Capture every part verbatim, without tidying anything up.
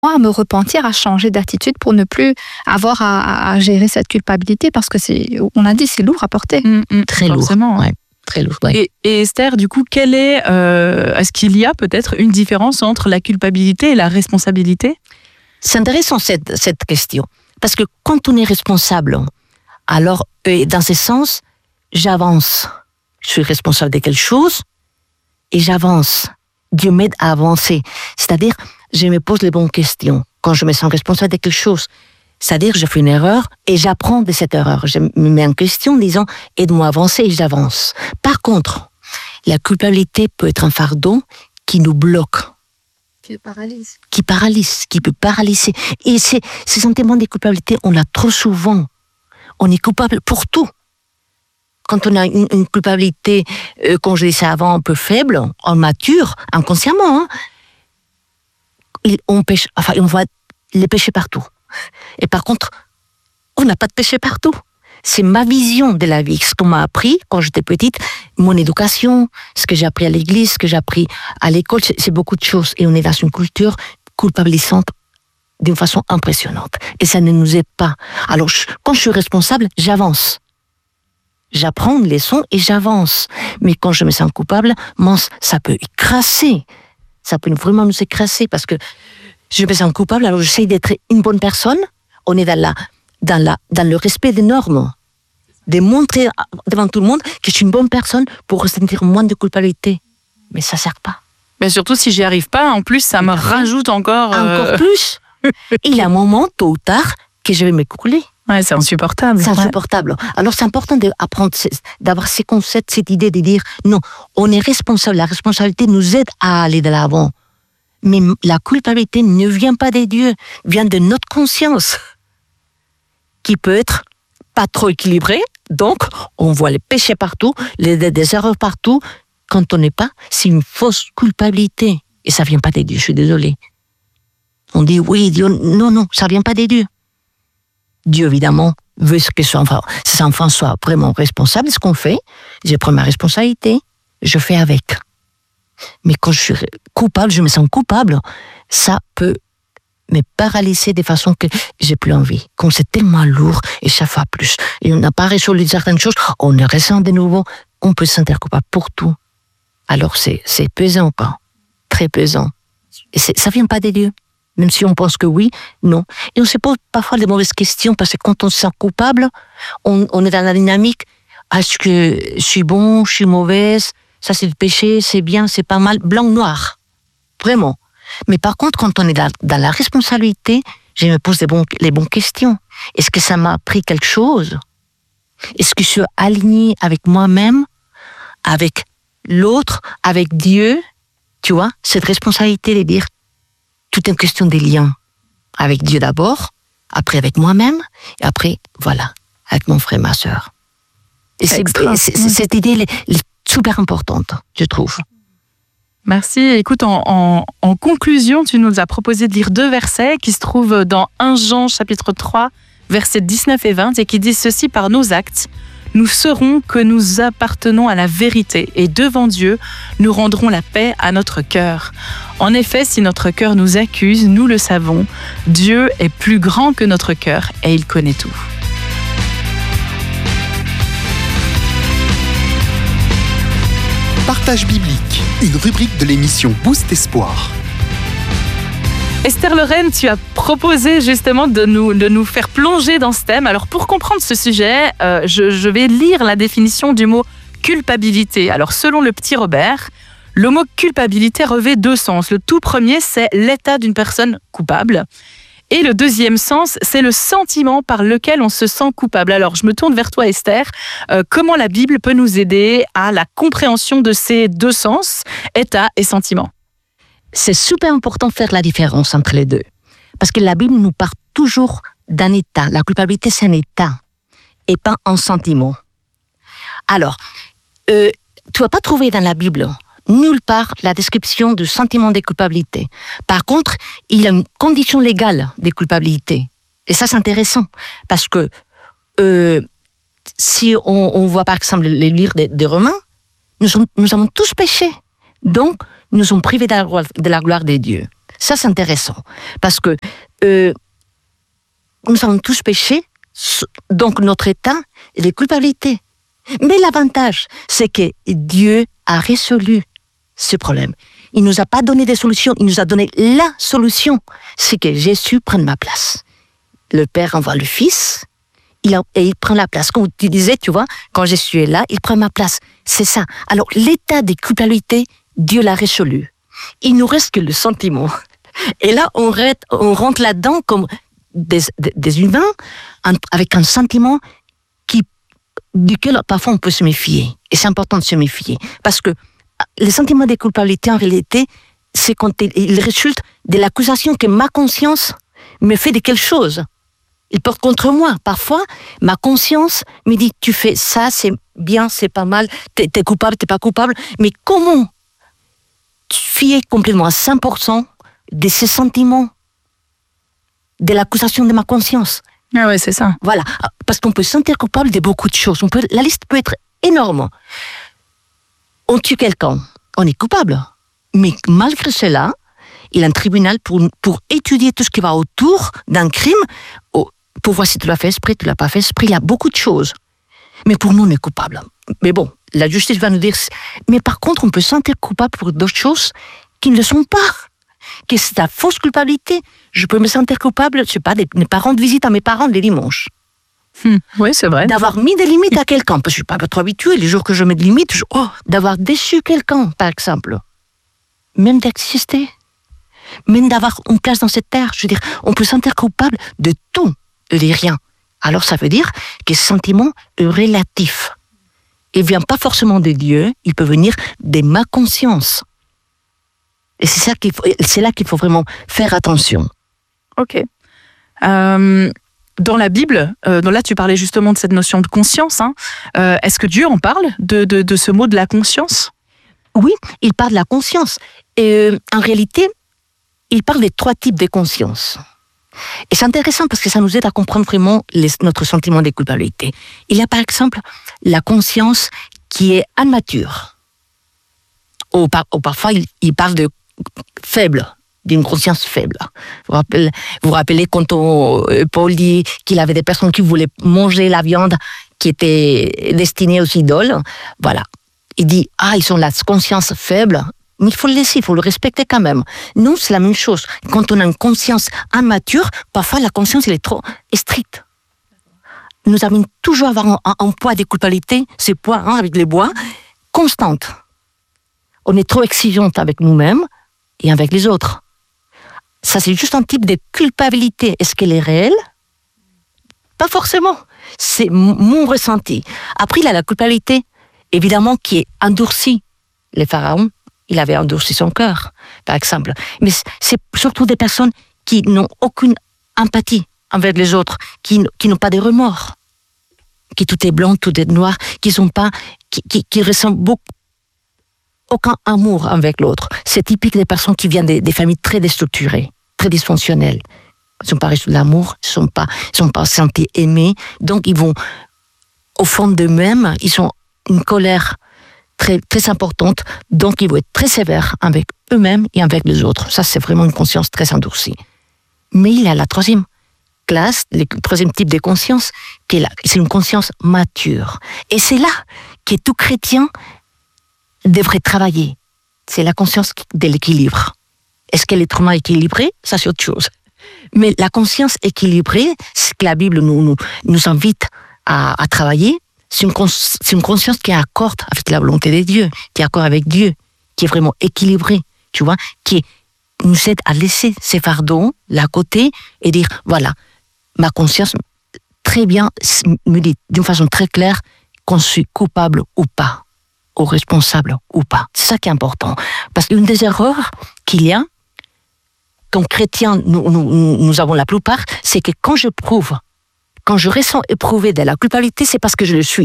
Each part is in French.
à me repentir, à changer d'attitude pour ne plus avoir à, à gérer cette culpabilité parce que c'est, on a dit, c'est lourd à porter. Mmh, mmh, Très forcément. lourd. Ouais. Très lourd. Ouais. Et, et Esther, du coup, quelle est, euh, est-ce qu'il y a peut-être une différence entre la culpabilité et la responsabilité ? C'est intéressant cette, cette question. Parce que quand on est responsable, alors, euh, dans ce sens, j'avance. Je suis responsable de quelque chose et j'avance. Dieu m'aide à avancer. C'est-à-dire, je me pose les bonnes questions quand je me sens responsable de quelque chose. C'est-à-dire, je fais une erreur et j'apprends de cette erreur. Je me mets en question en disant, aide-moi à avancer et j'avance. Par contre, la culpabilité peut être un fardeau qui nous bloque. Qui paralyse. Qui paralyse, qui peut paralyser. Et ces, ces sentiments de culpabilité, on l'a trop souvent. On est coupable pour tout. Quand on a une, une culpabilité, euh, comme je disais avant, un peu faible, on mature, inconsciemment, hein, on pêche, enfin, on voit les péchés partout. Et par contre, on n'a pas de péché partout. C'est ma vision de la vie, ce qu'on m'a appris quand j'étais petite, mon éducation, ce que j'ai appris à l'église, ce que j'ai appris à l'école, c'est, c'est beaucoup de choses. Et on est dans une culture culpabilisante d'une façon impressionnante. Et ça ne nous aide pas. Alors, je, quand je suis responsable, j'avance. J'apprends une leçon et j'avance. Mais quand je me sens coupable, mon, ça peut écraser. Ça peut vraiment nous écraser parce que je me sens coupable, alors j'essaie d'être une bonne personne. On est dans, la, dans, la, dans le respect des normes. De montrer devant tout le monde que je suis une bonne personne pour ressentir moins de culpabilité. Mais ça ne sert pas. Mais surtout, si j'y arrive pas, en plus, ça me rajoute encore... Euh... Encore plus. Il y a un moment, tôt ou tard, que je vais m'écrouler. Ouais, c'est insupportable. C'est insupportable. Ouais. Alors, c'est important d'apprendre, d'avoir ces concepts, cette idée de dire, non, on est responsable. La responsabilité nous aide à aller de l'avant. Mais la culpabilité ne vient pas des dieux, vient de notre conscience, qui peut être pas trop équilibrée. Donc, on voit les péchés partout, les, des erreurs partout. Quand on n'est pas, c'est une fausse culpabilité. Et ça vient pas des dieux, je suis désolée. On dit, oui, Dieu, non, non, ça vient pas des dieux. Dieu, évidemment, veut que ses enfants, ses enfants soient vraiment responsables de ce qu'on fait. J'ai pris ma responsabilité, je fais avec. Mais quand je suis coupable, je me sens coupable, ça peut me paralyser de façon que j'ai plus envie. Comme c'est tellement lourd, et chaque fois plus. Et on n'a pas résolu certaines choses, on le ressent de nouveau, on peut se sentir coupable pour tout. Alors c'est, c'est pesant, quoi. Très pesant. Et c'est, ça vient pas des dieux. Même si on pense que oui, non. Et on se pose parfois des mauvaises questions, parce que quand on se sent coupable, on, on est dans la dynamique, est-ce que je suis bon, je suis mauvaise, ça c'est le péché, c'est bien, c'est pas mal, blanc, noir. Vraiment. Mais par contre, quand on est dans, dans la responsabilité, je me pose les, bons, les bonnes questions. Est-ce que ça m'a appris quelque chose? Est-ce que je suis alignée avec moi-même, avec l'autre, avec Dieu? Tu vois, cette responsabilité de dire, toute une question des liens. Avec Dieu d'abord, après avec moi-même, et après, voilà, avec mon frère et ma sœur. Et c'est, c'est, c'est, cette idée elle est super importante, je trouve. Merci. Écoute, en, en, en conclusion, tu nous as proposé de lire deux versets qui se trouvent dans premier Jean chapitre trois, versets dix-neuf et vingt, et qui disent ceci: par nos actes, nous saurons que nous appartenons à la vérité, et devant Dieu, nous rendrons la paix à notre cœur. En effet, si notre cœur nous accuse, nous le savons, Dieu est plus grand que notre cœur, et il connaît tout. Partage biblique, une rubrique de l'émission Boost Espoir. Esther Lorraine, tu as proposé justement de nous, de nous faire plonger dans ce thème. Alors pour comprendre ce sujet, euh, je, je vais lire la définition du mot culpabilité. Alors selon le petit Robert, le mot culpabilité revêt deux sens. Le tout premier, c'est l'état d'une personne coupable. Et le deuxième sens, c'est le sentiment par lequel on se sent coupable. Alors, je me tourne vers toi, Esther. Euh, comment la Bible peut nous aider à la compréhension de ces deux sens, état et sentiment? C'est super important de faire la différence entre les deux. Parce que la Bible nous parle toujours d'un état. La culpabilité, c'est un état et pas un sentiment. Alors, euh, tu ne vas pas trouver dans la Bible nulle part la description du sentiment de culpabilité. Par contre, il y a une condition légale de culpabilité. Et ça, c'est intéressant. Parce que euh, si on, on voit par exemple les livres des de Romains, nous, sommes, nous avons tous péché. Donc, nous sommes privés de la, de la gloire de Dieu. Ça, c'est intéressant. Parce que euh, nous avons tous péché, donc notre état est de culpabilité. Mais l'avantage, c'est que Dieu a résolu ce problème. Il ne nous a pas donné des solutions, il nous a donné la solution. C'est que Jésus prenne ma place. Le Père envoie le Fils, il a, et il prend la place. Comme tu disais, tu vois, quand Jésus est là, il prend ma place. C'est ça. Alors, l'état de culpabilité, Dieu l'a résolu. Il nous reste que le sentiment. Et là, on rentre, on rentre là-dedans comme des, des, des humains avec un sentiment qui, duquel parfois on peut se méfier. Et c'est important de se méfier. Parce que le sentiment de culpabilité, en réalité, c'est quand il résulte de l'accusation que ma conscience me fait de quelque chose. Il porte contre moi. Parfois, ma conscience me dit, tu fais ça, c'est bien, c'est pas mal, t'es, t'es coupable, t'es pas coupable. Mais comment fier complètement à cent pour cent de ces sentiments, de l'accusation de ma conscience? Ah ouais, c'est ça. Voilà. Parce qu'on peut se sentir coupable de beaucoup de choses. On peut, la liste peut être énorme. On tue quelqu'un, on est coupable. Mais malgré cela, il y a un tribunal pour, pour étudier tout ce qui va autour d'un crime, pour voir si tu l'as fait esprit, tu l'as pas fait esprit. Il y a beaucoup de choses. Mais pour nous, on est coupable. Mais bon, la justice va nous dire... Mais par contre, on peut se sentir coupable pour d'autres choses qui ne le sont pas. Que c'est la fausse culpabilité. Je peux me sentir coupable, je sais pas, de ne pas rendre visite à mes parents les dimanches. Hum, oui, c'est vrai. D'avoir mis des limites à quelqu'un, parce que je suis pas trop habituée, les jours que je mets des limites, je... oh, d'avoir déçu quelqu'un, par exemple. Même d'exister. Même d'avoir une place dans cette terre. Je veux dire, on peut se sentir coupable de tout, de rien. Alors ça veut dire que ce sentiment est relatif. Il ne vient pas forcément de Dieu, il peut venir de ma conscience. Et c'est, ça qu'il faut, c'est là qu'il faut vraiment faire attention. Ok. Euh... Dans la Bible, euh, là tu parlais justement de cette notion de conscience, hein. euh, est-ce que Dieu en parle de, de, de ce mot de la conscience? Oui, il parle de la conscience. Et euh, en réalité, il parle des trois types de conscience. Et c'est intéressant parce que ça nous aide à comprendre vraiment les, notre sentiment de culpabilité. Il y a par exemple la conscience qui est immature. Ou, par, ou parfois, il, il parle de faible. D'une conscience faible. Vous vous rappelez, vous vous rappelez quand on, Paul dit qu'il avait des personnes qui voulaient manger la viande qui était destinée aux idoles. Voilà. Il dit, ah, ils ont la conscience faible, mais il faut le laisser, il faut le respecter quand même. Nous, c'est la même chose. Quand on a une conscience immature, parfois la conscience, elle est trop stricte. Nous avons toujours avoir un, un, un poids de culpabilité, ce poids hein, avec les bois, constante. On est trop exigeante avec nous-mêmes et avec les autres. Ça, c'est juste un type de culpabilité. Est-ce qu'elle est réelle? Pas forcément. C'est mon ressenti. Après, il y a la culpabilité, évidemment, qui est endurcie. Le pharaon, il avait endurci son cœur, par exemple. Mais c'est surtout des personnes qui n'ont aucune empathie envers les autres, qui, qui n'ont pas de remords, qui tout est blanc, tout est noir, qui sont pas, qui, qui, qui ressentent beaucoup, aucun amour avec l'autre. C'est typique des personnes qui viennent des, des familles très déstructurées, très dysfonctionnelles. Ils ne sont pas reçus de l'amour, ils ne sont pas, ils sont pas sentis aimés. Donc, ils vont, au fond d'eux-mêmes, ils ont une colère très, très importante. Donc, ils vont être très sévères avec eux-mêmes et avec les autres. Ça, c'est vraiment une conscience très endurcie. Mais il y a la troisième classe, le troisième type de conscience, qui est là. C'est une conscience mature. Et c'est là que tout chrétien devrait travailler. C'est la conscience de l'équilibre. Est-ce qu'elle est trop équilibrée? Ça, c'est autre chose. Mais la conscience équilibrée, ce que la Bible nous, nous, nous invite à, à travailler, c'est une, cons- c'est une conscience qui est accorde avec la volonté de Dieu, qui est accorde avec Dieu, qui est vraiment équilibrée, tu vois, qui nous aide à laisser ces fardeaux là à côté et dire, voilà, ma conscience, très bien, me dit d'une façon très claire qu'on suis coupable ou pas, ou responsable ou pas. C'est ça qui est important. Parce qu'une des erreurs qu'il y a, comme chrétiens, nous, nous, nous avons la plupart, c'est que quand je prouve, quand je ressens éprouver de la culpabilité, c'est parce que je le suis.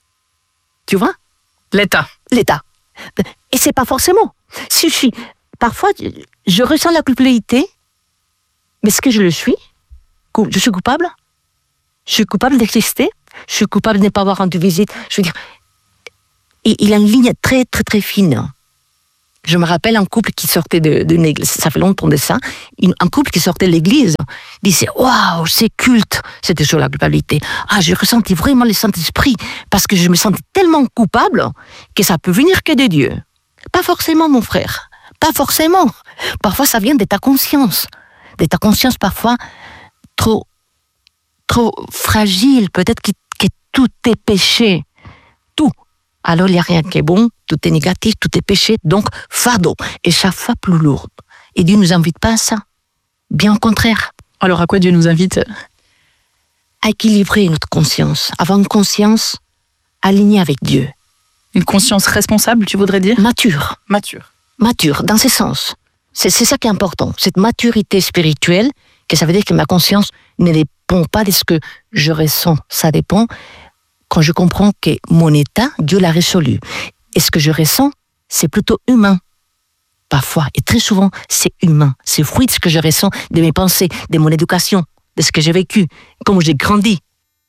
Tu vois? L'état. L'état. Et c'est pas forcément. Si je suis, parfois, je ressens la culpabilité, mais est-ce que je le suis? Je suis coupable? Je suis coupable d'exister? Je suis coupable de ne pas avoir rendu visite? Je veux dire, et il y a une ligne très, très, très fine. Je me rappelle un couple qui sortait de, d'une église, ça fait longtemps de ça, une, un couple qui sortait de l'église disait « Waouh, c'est culte !» C'était sur la culpabilité. Ah, j'ai ressenti vraiment le Saint-Esprit parce que je me sentais tellement coupable que ça peut venir que de Dieu. Pas forcément, mon frère, pas forcément. Parfois, ça vient de ta conscience. De ta conscience, parfois, trop, trop fragile, peut-être que, que tout est péché. Tout. Alors, il n'y a rien qui est bon, tout est négatif, tout est péché, donc fardeau, et chaque fois plus lourd. Et Dieu ne nous invite pas à ça, bien au contraire. Alors à quoi Dieu nous invite ? À équilibrer notre conscience, avoir une conscience alignée avec Dieu. Une conscience responsable, tu voudrais dire ? Mature, Mature. mature, dans ce sens. C'est, c'est ça qui est important, cette maturité spirituelle, que ça veut dire que ma conscience ne dépend pas de ce que je ressens, ça dépend quand je comprends que mon état, Dieu l'a résolu. Et ce que je ressens, c'est plutôt humain. Parfois, et très souvent, c'est humain. C'est fruit de ce que je ressens, de mes pensées, de mon éducation, de ce que j'ai vécu, comment j'ai grandi.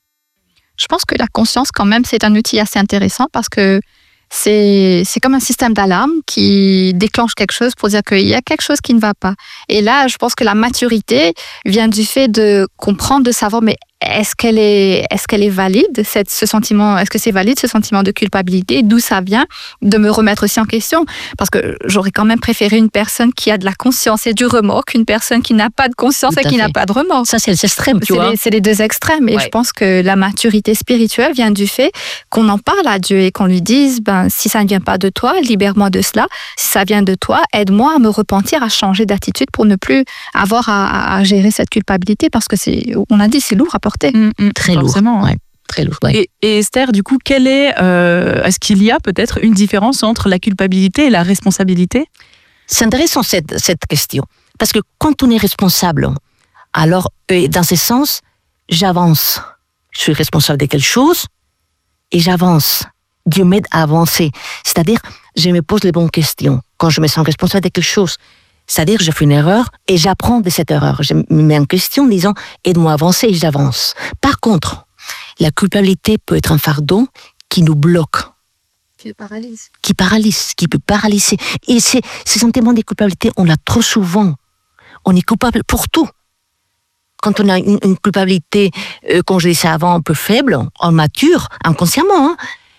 Je pense que la conscience, quand même, c'est un outil assez intéressant parce que c'est, c'est comme un système d'alarme qui déclenche quelque chose pour dire qu'il y a quelque chose qui ne va pas. Et là, je pense que la maturité vient du fait de comprendre, de savoir, mais est-ce qu'elle est, est-ce qu'elle est valide, cette, ce sentiment, est-ce que c'est valide, ce sentiment de culpabilité, d'où ça vient, de me remettre aussi en question. Parce que j'aurais quand même préféré une personne qui a de la conscience et du remords qu'une personne qui n'a pas de conscience Tout et à qui fait. n'a pas de remords. Ça, c'est l'extrême, tu C'est vois. les, c'est les deux extrêmes. Et Ouais. je pense que la maturité spirituelle vient du fait qu'on en parle à Dieu et qu'on lui dise, ben, si ça ne vient pas de toi, libère-moi de cela. Si ça vient de toi, aide-moi à me repentir, à changer d'attitude pour ne plus avoir à, à- à gérer cette culpabilité parce que c'est, on a dit, c'est lourd à porter. Mm, mm, Très lourd. forcément, hein. Ouais, très lourd. Ouais. Et, et Esther, du coup, quelle est, euh, est-ce qu'il y a peut-être une différence entre la culpabilité et la responsabilité ? C'est intéressant cette, cette question. Parce que quand on est responsable, alors, euh, dans ce sens, j'avance. Je suis responsable de quelque chose et j'avance. Dieu m'aide à avancer. C'est-à-dire, je me pose les bonnes questions quand je me sens responsable de quelque chose. C'est-à-dire, je fais une erreur et j'apprends de cette erreur. Je me mets en question en disant, aide-moi à avancer et j'avance. Par contre, la culpabilité peut être un fardeau qui nous bloque, Qui paralyse. qui paralyse, qui peut paralyser. Et ces, ces sentiments de culpabilité, on l'a trop souvent. On est coupable pour tout. Quand on a une, une culpabilité, euh, comme je disais avant, un peu faible, en mature, inconsciemment, hein,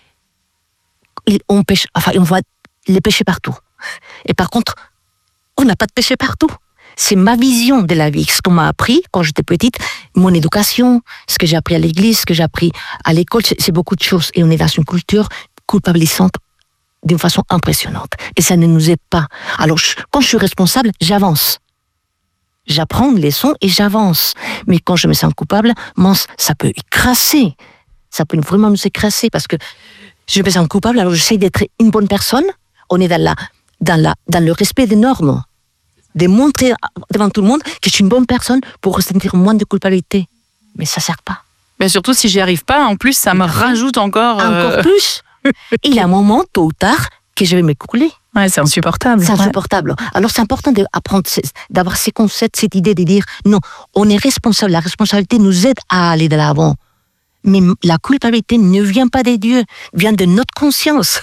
il- on pêche, enfin, on voit les péchés partout. Et par contre, on n'a pas de péché partout. C'est ma vision de la vie, ce qu'on m'a appris quand j'étais petite, mon éducation, ce que j'ai appris à l'église, ce que j'ai appris à l'école, c'est, c'est beaucoup de choses. Et on est dans une culture culpabilisante d'une façon impressionnante. Et ça ne nous aide pas. Alors, je- quand je suis responsable, j'avance. J'apprends une leçon et j'avance. Mais quand je me sens coupable, mon- ça peut écraser. Ça peut vraiment nous écraser parce que je me sens coupable, alors j'essaie d'être une bonne personne. On est dans, la, dans, la, dans le respect des normes. De montrer devant tout le monde que je suis une bonne personne pour ressentir moins de culpabilité. Mais ça ne sert pas. Mais surtout, si j'y arrive pas, en plus, ça me rajoute encore. euh, Encore plus. Il y a un moment, tôt ou tard, que je vais m'écouler. Ouais, c'est insupportable. C'est Ouais. insupportable. Alors c'est important d'apprendre, ces- d'avoir ces concepts, cette idée de dire non, on est responsable. La responsabilité nous aide à aller de l'avant. Mais la culpabilité ne vient pas des dieux, vient de notre conscience,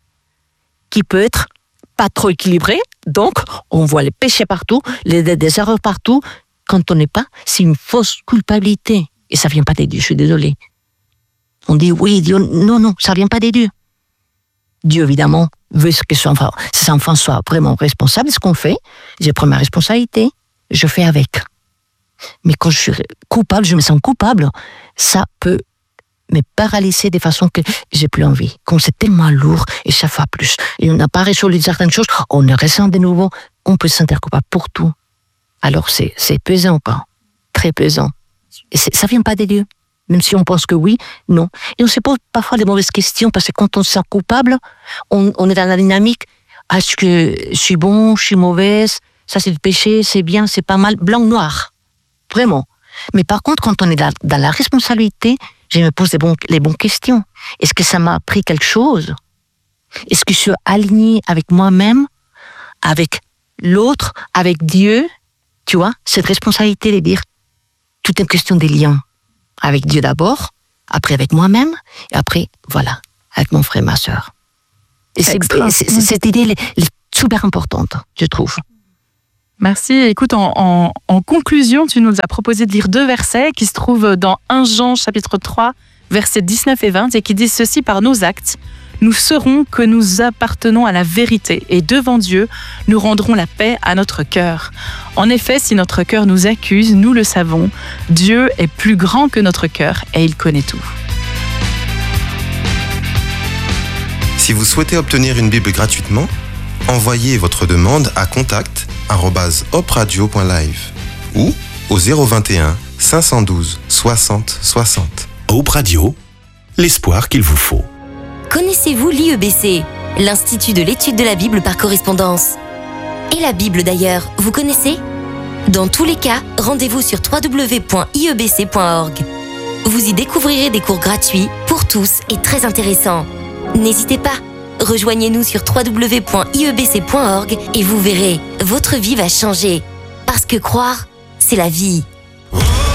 qui peut être pas trop équilibrée. Donc, on voit les péchés partout, les, des erreurs partout. Quand on n'est pas, c'est une fausse culpabilité. Et ça vient pas des dieux, je suis désolée. On dit oui, Dieu, non, non, ça vient pas des dieux. Dieu, évidemment, veut que ses enfants, ses enfants soient vraiment responsables de ce qu'on fait. J'ai pris ma responsabilité, je fais avec. Mais quand je suis coupable, je me sens coupable, ça peut me paralyser de façon que j'ai plus envie. Quand c'est tellement lourd, et chaque fois plus, et on n'a pas résolu certaines choses, on le ressent de nouveau, on peut se sentir coupable pour tout. Alors c'est, c'est pesant, quoi. Très pesant. Et c'est, ça vient pas des dieux. Même si on pense que oui, non. Et on se pose parfois des mauvaises questions, parce que quand on se sent coupable, on, on est dans la dynamique, ah, est-ce que je suis bon, je suis mauvaise, ça c'est du péché, c'est bien, c'est pas mal, blanc-noir. Vraiment. Mais par contre, quand on est dans, dans la responsabilité, je me pose les, bons, les bonnes questions. Est-ce que ça m'a appris quelque chose? Est-ce que je suis alignée avec moi-même, avec l'autre, avec Dieu? Tu vois, cette responsabilité de dire, tout est une question des liens. Avec Dieu d'abord, après avec moi-même, et après, voilà, avec mon frère et ma sœur. Et c'est, Extra. c'est, c'est, cette idée, les, les super importante, je trouve. Merci. Écoute, en, en, en conclusion, tu nous as proposé de lire deux versets qui se trouvent dans premier Jean chapitre trois, versets dix-neuf et vingt, et qui disent ceci: par nos actes, nous saurons que nous appartenons à la vérité, et devant Dieu, nous rendrons la paix à notre cœur. En effet, si notre cœur nous accuse, nous le savons, Dieu est plus grand que notre cœur et il connaît tout. Si vous souhaitez obtenir une Bible gratuitement, envoyez votre demande à contact arobase hopradio point live ou au zéro vingt et un cinq cent douze soixante soixante. Hope Radio, l'espoir qu'il vous faut. Connaissez-vous l'I E B C, l'Institut de l'étude de la Bible par correspondance? Et la Bible d'ailleurs, vous connaissez? Dans tous les cas, rendez-vous sur w w w point i e b c point org. Vous y découvrirez des cours gratuits pour tous et très intéressants. N'hésitez pas, rejoignez-nous sur w w w point i e b c point org et vous verrez, votre vie va changer. Parce que croire, c'est la vie.